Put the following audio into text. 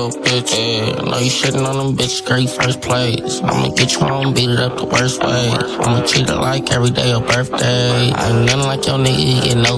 little bitch. Yeah, I know you shitting on them bitches, girl, you first place. I'ma get you home, beat it up the worst way. I'ma treat it like every day your birthday. I ain't nothing like your nigga, you get no